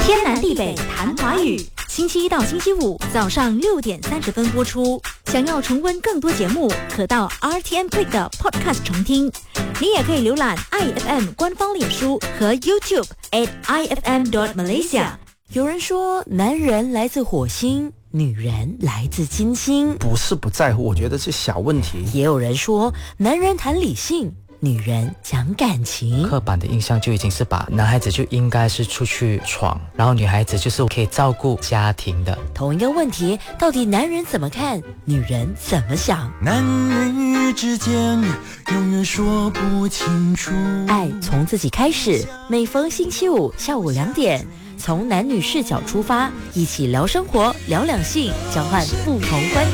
天南地北谈华语，星期一到星期五早上6点30分播出。想要重温更多节目，可到 RTM Play 的 Podcast 重听。你也可以浏览 IFM 官方脸书和 YouTube @IFM.Malaysia。 有人说，男人来自火星，女人来自金星。 不是不在乎，我觉得是小问题。 也有人说，男人谈理性，女人讲感情。 刻板的印象就已经是把男孩子就应该是出去闯，然后女孩子就是可以照顾家庭的。 同一个问题，到底男人怎么看，女人怎么想？ 男人之间永远说不清楚。 爱从自己开始，每逢星期五下午2点，从男女视角出发，一起聊生活，聊两性，交换不同观点。